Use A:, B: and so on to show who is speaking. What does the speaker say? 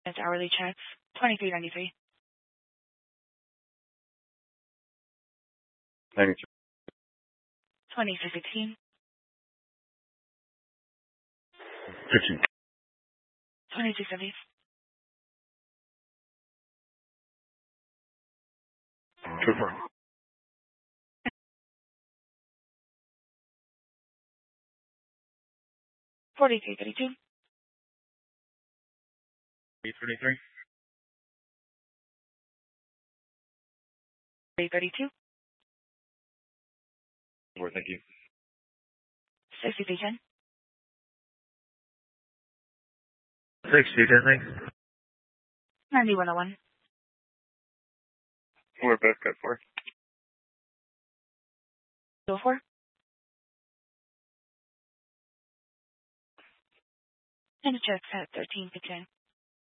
A: That's hourly checks. 23.93.
B: 93.
A: 23.16.
B: 15.
A: 22.70.
B: 24.
A: 43.32.
B: 333.
A: 3.32.
B: 4, thank you.
A: 63.10.
B: 60, thanks.
A: 91.01.
B: We're both good for.
A: 204. And the check's at 13.15.